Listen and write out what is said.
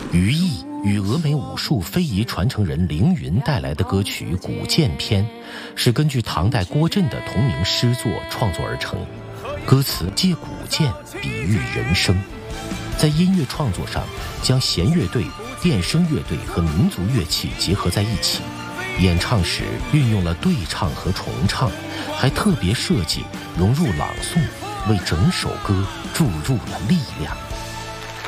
于毅与峨眉武术非遗传承人凌云带来的歌曲《古剑篇》，是根据唐代郭震的同名诗作创作而成。歌词借古剑比喻人生，在音乐创作上将弦乐队、电声乐队和民族乐器结合在一起，演唱时运用了对唱和重唱，还特别设计融入朗诵，为整首歌注入了力量。